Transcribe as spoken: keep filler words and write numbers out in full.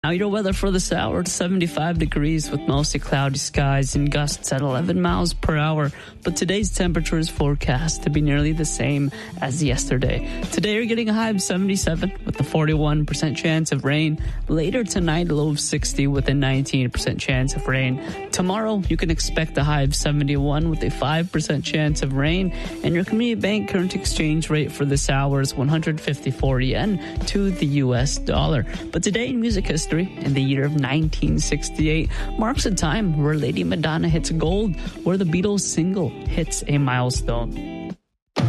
Now your weather for this hour, seventy-five degrees with mostly cloudy skies and gusts at eleven miles per hour. But today's temperature is forecast to be nearly the same as yesterday. Today you're getting a high of seventy-seven with a forty-one percent chance of rain. Later tonight, a low of sixty with a nineteen percent chance of rain. Tomorrow, you can expect a high of seventy-one with a five percent chance of rain. And your community bank current exchange rate for this hour is one hundred fifty-four yen to the U S dollar. But today in music history, in the year of nineteen sixty-eight, marks a time where Lady Madonna hits gold, where the Beatles single hits a milestone.